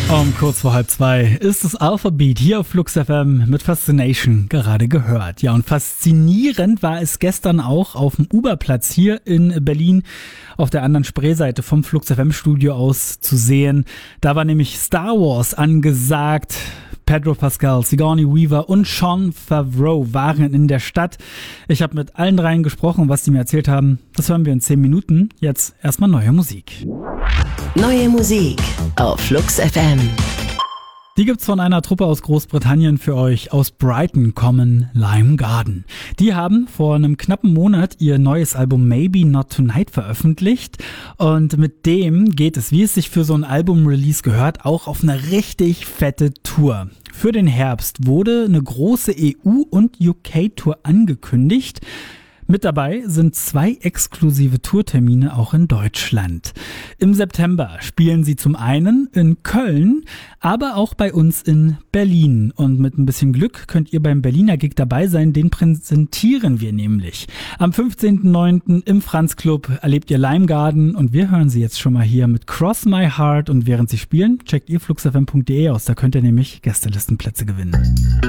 Kurz vor 1:30 ist das Alphabet hier auf Flux FM mit Fascination gerade gehört. Ja, und faszinierend war es gestern auch auf dem Uberplatz hier in Berlin auf der anderen Spreeseite vom Flux FM Studio aus zu sehen. Da war nämlich Star Wars angesagt. Pedro Pascal, Sigourney Weaver und Jon Favreau waren in der Stadt. Ich habe mit allen dreien gesprochen, was die mir erzählt haben. Das hören wir in 10 Minuten. Jetzt erstmal neue Musik. Neue Musik auf Flux FM. Die gibt's von einer Truppe aus Großbritannien für euch. Aus Brighton kommen Lime Garden. Die haben vor einem knappen Monat ihr neues Album Maybe Not Tonight veröffentlicht. Und mit dem geht es, wie es sich für so ein Album-Release gehört, auch auf eine richtig fette Tour. Für den Herbst wurde eine große EU- und UK-Tour angekündigt. Mit dabei sind 2 exklusive Tourtermine auch in Deutschland. Im September spielen sie zum einen in Köln, aber auch bei uns in Berlin. Und mit ein bisschen Glück könnt ihr beim Berliner Gig dabei sein, den präsentieren wir nämlich. Am 15.09. im Franz Club erlebt ihr Lime Garden und wir hören sie jetzt schon mal hier mit Cross My Heart. Und während sie spielen, checkt ihr fluxfm.de aus, da könnt ihr nämlich Gästelistenplätze gewinnen.